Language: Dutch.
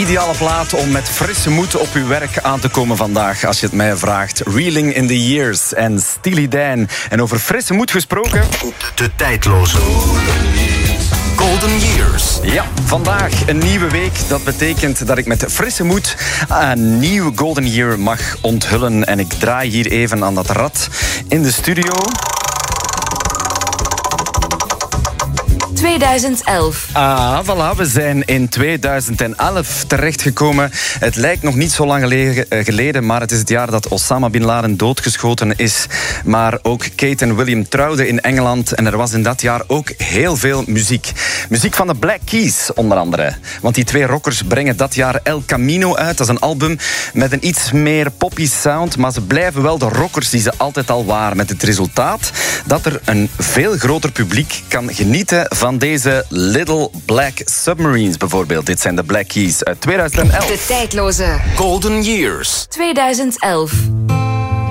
ideale plaat om met frisse moed op uw werk aan te komen vandaag, als je het mij vraagt. Reeling in the Years en Steely Dan. En over frisse moed gesproken... De tijdloze Golden Years. Ja, vandaag een nieuwe week. Dat betekent dat ik met frisse moed een nieuwe Golden Year mag onthullen. En ik draai hier even aan dat rad in de studio. 2011. Voilà, we zijn in 2011 terechtgekomen. Het lijkt nog niet zo lang geleden, maar het is het jaar dat Osama Bin Laden doodgeschoten is. Maar ook Kate en William trouwden in Engeland en er was in dat jaar ook heel veel muziek. Muziek van de Black Keys, onder andere. Want die twee rockers brengen dat jaar El Camino uit. Dat is een album met een iets meer poppy sound, maar ze blijven wel de rockers die ze altijd al waren. Met het resultaat dat er een veel groter publiek kan genieten van deze Little Black Submarines bijvoorbeeld. Dit zijn de Black Keys uit 2011. De tijdloze Golden Years. 2011.